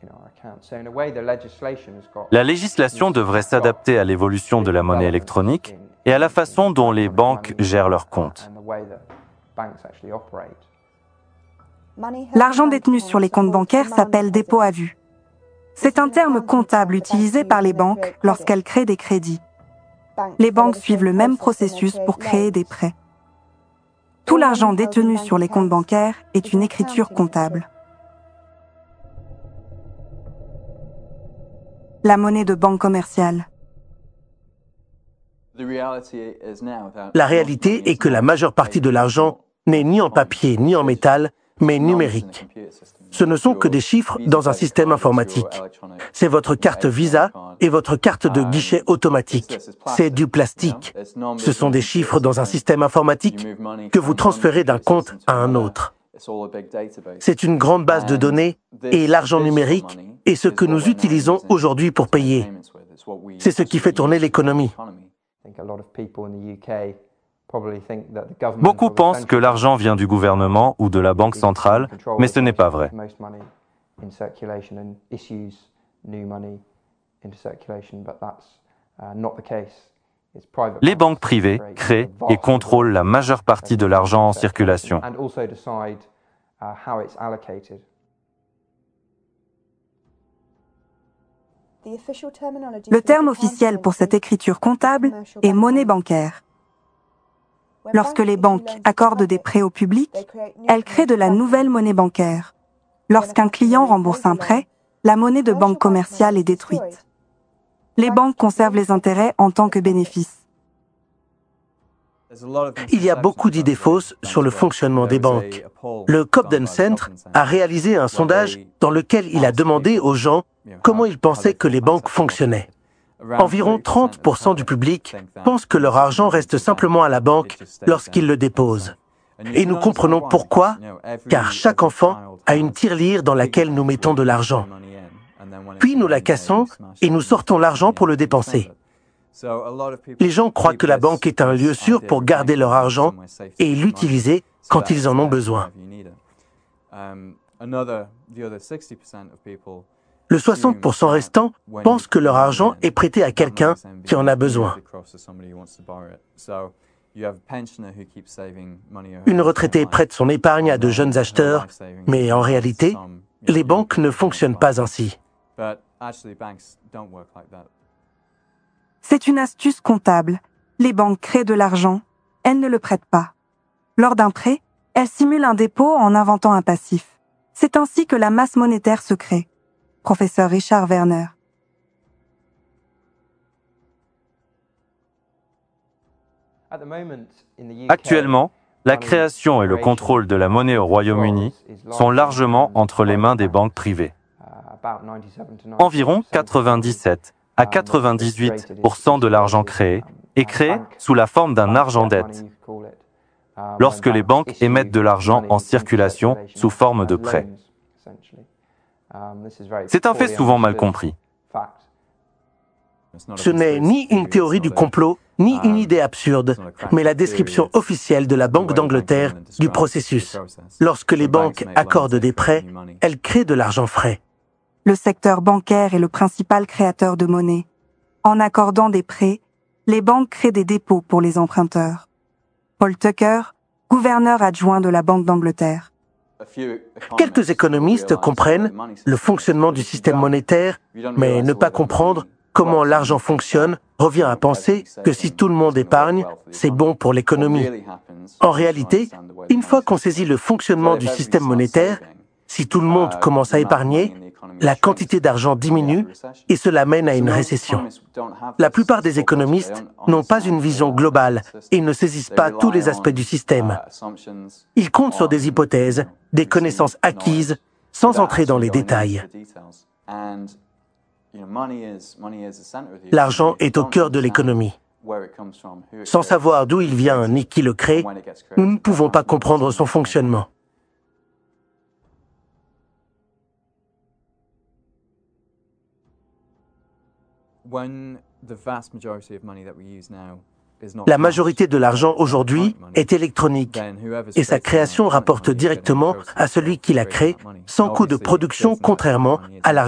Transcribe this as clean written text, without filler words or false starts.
La législation devrait s'adapter à l'évolution de la monnaie électronique et à la façon dont les banques gèrent leurs comptes. L'argent détenu sur les comptes bancaires s'appelle dépôt à vue. C'est un terme comptable utilisé par les banques lorsqu'elles créent des crédits. Les banques suivent le même processus pour créer des prêts. Tout l'argent détenu sur les comptes bancaires est une écriture comptable. La monnaie de banque commerciale. La réalité est que la majeure partie de l'argent n'est ni en papier ni en métal, mais numérique. Ce ne sont que des chiffres dans un système informatique. C'est votre carte Visa et votre carte de guichet automatique. C'est du plastique. Ce sont des chiffres dans un système informatique que vous transférez d'un compte à un autre. C'est une grande base de données et l'argent numérique est ce que nous utilisons aujourd'hui pour payer. C'est ce qui fait tourner l'économie. Beaucoup pensent que l'argent vient du gouvernement ou de la banque centrale, mais ce n'est pas vrai. Les banques privées créent et contrôlent la majeure partie de l'argent en circulation. Le terme officiel pour cette écriture comptable est monnaie bancaire. Lorsque les banques accordent des prêts au public, elles créent de la nouvelle monnaie bancaire. Lorsqu'un client rembourse un prêt, la monnaie de banque commerciale est détruite. Les banques conservent les intérêts en tant que bénéfice. Il y a beaucoup d'idées fausses sur le fonctionnement des banques. Le Cobden Center a réalisé un sondage dans lequel il a demandé aux gens comment ils pensaient que les banques fonctionnaient. Environ 30% du public pensent que leur argent reste simplement à la banque lorsqu'ils le déposent. Et nous comprenons pourquoi, car chaque enfant a une tirelire dans laquelle nous mettons de l'argent. Puis nous la cassons et nous sortons l'argent pour le dépenser. Les gens croient que la banque est un lieu sûr pour garder leur argent et l'utiliser quand ils en ont besoin. Le 60% restant pense que leur argent est prêté à quelqu'un qui en a besoin. Une retraitée prête son épargne à de jeunes acheteurs, mais en réalité, les banques ne fonctionnent pas ainsi. C'est une astuce comptable. Les banques créent de l'argent, elles ne le prêtent pas. Lors d'un prêt, elles simulent un dépôt en inventant un passif. C'est ainsi que la masse monétaire se crée. Professeur Richard Werner. Actuellement, la création et le contrôle de la monnaie au Royaume-Uni sont largement entre les mains des banques privées. Environ 97 à 98% de l'argent créé est créé sous la forme d'un argent-dette, lorsque les banques émettent de l'argent en circulation sous forme de prêts. C'est un fait souvent mal compris. Ce n'est ni une théorie du complot, ni une idée absurde, mais la description officielle de la Banque d'Angleterre du processus. Lorsque les banques accordent des prêts, elles créent de l'argent frais. Le secteur bancaire est le principal créateur de monnaie. En accordant des prêts, les banques créent des dépôts pour les emprunteurs. Paul Tucker, gouverneur adjoint de la Banque d'Angleterre. Quelques économistes comprennent le fonctionnement du système monétaire, mais ne pas comprendre comment l'argent fonctionne revient à penser que si tout le monde épargne, c'est bon pour l'économie. En réalité, une fois qu'on saisit le fonctionnement du système monétaire, si tout le monde commence à épargner, la quantité d'argent diminue et cela mène à une récession. La plupart des économistes n'ont pas une vision globale et ne saisissent pas tous les aspects du système. Ils comptent sur des hypothèses, des connaissances acquises, sans entrer dans les détails. L'argent est au cœur de l'économie. Sans savoir d'où il vient ni qui le crée, nous ne pouvons pas comprendre son fonctionnement. La majorité de l'argent aujourd'hui est électronique et sa création rapporte directement à celui qui la crée sans coût de production, contrairement à l'argent